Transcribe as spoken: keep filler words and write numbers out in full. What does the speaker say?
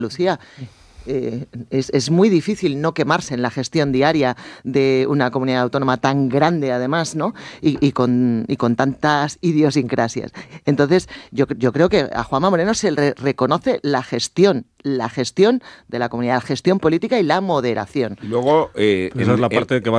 Lucía. Eh, es, es muy difícil no quemarse en la gestión diaria de una comunidad autónoma tan grande, además, ¿no? Y, y, con, y con tantas idiosincrasias. Entonces, yo, yo creo que a Juanma Moreno se le reconoce la gestión, la gestión de la comunidad, la gestión política y la moderación. Y luego, eh, esa en, es la parte en, que va